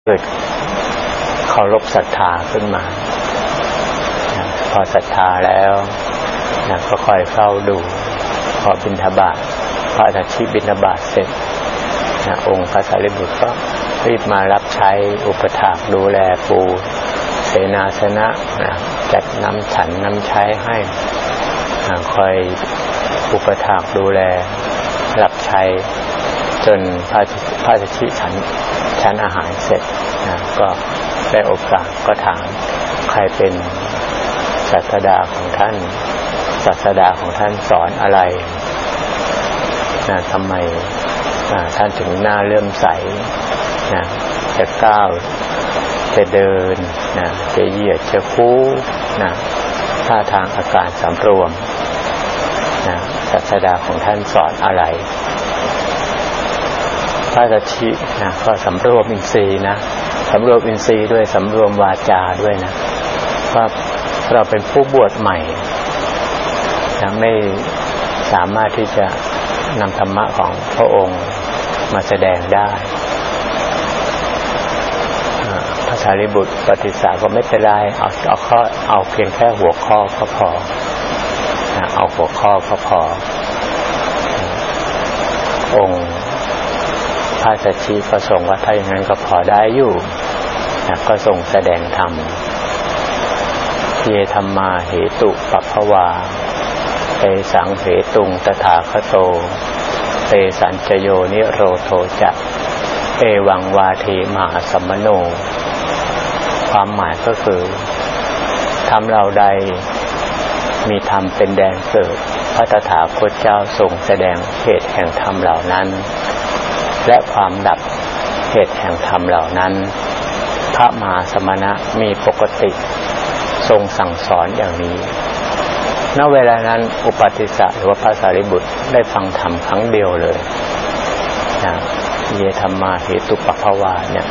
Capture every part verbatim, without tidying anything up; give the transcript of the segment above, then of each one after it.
เกิดเคารพศรัทธาขึ้นมาพอศรัทธาแล้วนะก็คอยเฝ้าดูพอบิณฑบาตพระอาทิตย์บิณฑบาตเสร็จนะองค์พระสารีบุตรก็รีบมารับใช้อุปถากดูแลปูเสนาสนะนะจัดน้ำฉันน้ำใช้ให้นะคอยอุปถากดูแลรับใช้จนพระพระอาทิตย์ฉันชั้นอาหารเสร็จนะก็ได้โอกาสก็ถามใครเป็นศาสดาของท่านศาสดาของท่านสอนอะไรนะทำไมนะท่านถึงหน้าเลื่อมใสนะจะก้าวจะเดินนะจะเหยียดจะคู่นะท่าทางอาการสำรวมนะศาสดาของท่านสอนอะไรพระสัชชินะก็สำรวมอินทรีย์นะสำรวมอินทรีย์ด้วยสำรวมวาจาด้วยนะว่าเราเป็นผู้บวชใหม่นะไม่สามารถที่จะนำธรรมะของพระองค์มาแสดงได้พระสารีบุตรปฏิเสธก็ไม่เป็นไรเอาเอาข้อเอาเพียงแค่หัวข้อก็พอนะเอาหัวข้อก็พอองค์พระสัชชีก็ทรงว่าถ้าอย่างนั้นก็พอได้อยู่นะก็ทรงแสดงธรรมเยธัมมาเหตุปัพพวาเตสังเหตุงตถาคโตเตสัญจโยนิโรโธจะเอวังวาทีมหาสัมมโนความหมายก็คือธรรมเราใดมีธรรมเป็นแดนเกิดพระตถาคตเจ้าทรงแสดงเหตุแห่งธรรมเหล่านั้นและความดับเหตุแห่งธรรมเหล่านั้นพระมหาสมณะมีปกติทรงสั่งสอนอย่างนี้ณเวลานั้นอุปติสสะหรือว่าพระสารีบุตรได้ฟังธรรมครั้งเดียวเลยนะเยธัมมาเหตุปัพพวาเนี่ย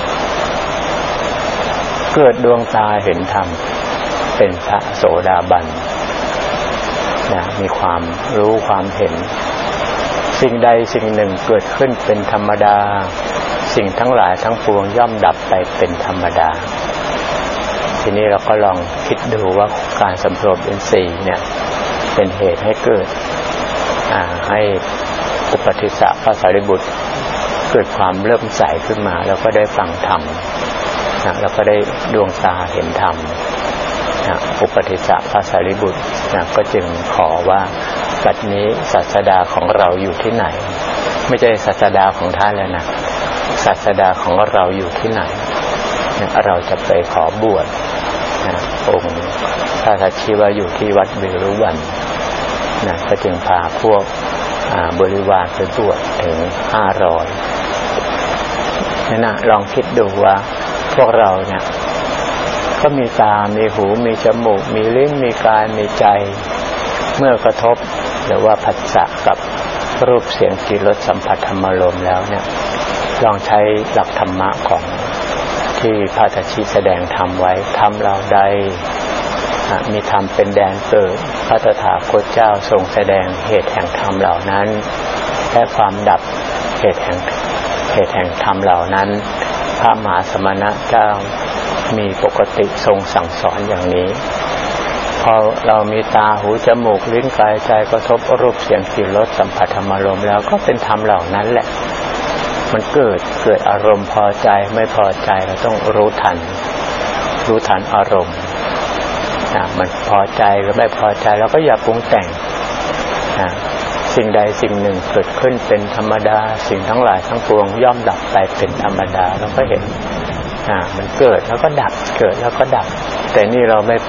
เกิดดวงตาเห็นธรรมเป็นพระโสดาบันนะมีความรู้ความเห็นสิ่งใดสิ่งหนึ่งเกิดขึ้นเป็นธรรมดาสิ่งทั้งหลายทั้งปวงย่อมดับไปเป็นธรรมดาทีนี้เราก็ลองคิดดูว่าการสำรวมอินทรีย์เนี่ยเป็นเหตุให้เกิดให้อุปติสสะพระสารีบุตรเกิดความเริ่มใสขึ้นมาแล้วก็ได้ฟังธรรมนะแล้วก็ได้ดวงตาเห็นธรรมนะอุปติสสะพระสารีบุตรนะก็จึงขอว่าบัดนี้ศาสดาของเราอยู่ที่ไหนไม่ใช่ศาสดาของท่านแล้วนะศาสดาของเราอยู่ที่ไหนนะเราจะไปขอบวชนะองค์พระสัชชีว่าอยู่ที่วัดเวรุวันนะก็จึงพาพวกบริวารไปบวชถึงห้าร้อยนั่นนะลองคิดดูว่าพวกเราเนี่ยก็มีตามีหูมีจมูกมีลิ้นมีกายมีใจเมื่อกระทบหรือว่าผัสสะกับรูปเสียงกลิ่นรสสัมผัสธรรมารมณ์แล้วเนี่ยลองใช้หลักธรรมะของที่พระสัชชีแสดงธรรมไว้ธรรมเราใดมีธรรมเป็นแดนเกิดพระตถาคตเจ้าทรงแสดงเหตุแห่งธรรมเหล่านั้นและความดับเหตุแห่งเหตุแห่งธรรมเหล่านั้นพระมหาสมณะเจ้ามีปกติทรงสั่งสอนอย่างนี้พอเรามีตาหูจมูกลิ้นกายใจกระทบรูปเสียงกลิ่นรสสัมผัสธรรมารมณ์แล้วก็เป็นธรรมเหล่านั้นแหละมันเกิดเกิดอารมณ์พอใจไม่พอใจเราต้องรู้ทันรู้ทันอารมณ์นะมันพอใจหรือไม่พอใจเราก็อย่าปรุงแต่งนะสิ่งใดสิ่งหนึ่งเกิดขึ้นเป็นธรรมดาสิ่งทั้งหลายทั้งปวงย่อมดับไปเป็นธรรมดาเราก็เห็นอ่ามันเกิดแล้วก็ดับเกิดแล้วก็ดับแต่นี่เราไม่ไป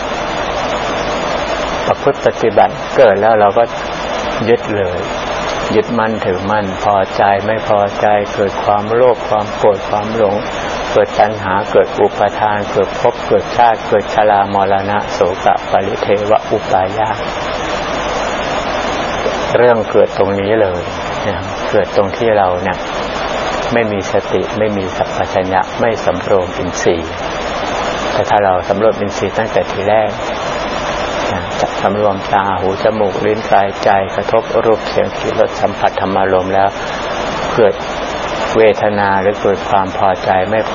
ประพฤติปฏิบัติเกิดแล้วเราก็ยึดเลยยึดมั่นถือมั่นพอใจไม่พอใจเกิดความโลภความโกรธความหลงเกิดตัณหาเกิดอุปาทานเกิดภพเกิดชาติเกิดชรามรณะโสกะปริเทวะอุปาญาสเรื่องเกิดตรงนี้เลยนะเกิดตรงที่เราเนี่ยไม่มีสติไม่มีสัมปชัญญะไม่สำรวมอินทรีย์แต่ถ้าเราสำรวมอินทรีย์ตั้งแต่ทีแรกจะสำรวมตาหูจมูกลิ้นกายใจกระทบรูปเสียงกลิ่นรสสัมผัสธรรมารมณ์แล้วเกิดเวทนาหรือเกิดความพอใจไม่พ